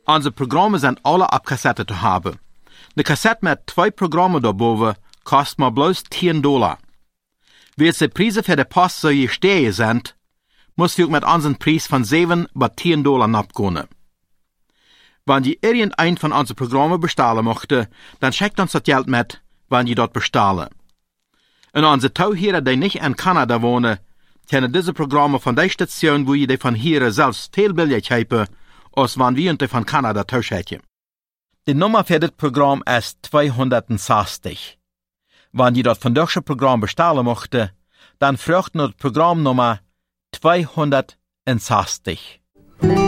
Unsere Programme sind alle ab Kassette zu haben. Eine Kassette mit 2 Programmen daarboven kostet maar bloß $10. Wie die Preise für die Post so gestiegen sind, muss wir mit unseren Preis von $7 bis $10 abgehen. Wenn ihr irgendein von unseren Programmen bestellen möchte, dann schickt uns das Geld mit, wenn ihr dort bestellen. Und unsere Tauhierer, die nicht in Kanada wohnen, können diese Programme von der Station, wo ihr die von hier selbst viel billiger haben, als wenn wir die von Kanada tauschen. Die Nummer für das Programm ist 260. Wenn ihr das von deutschen Programm bestellen möchte, dann fragt nur die Programmnummer 260.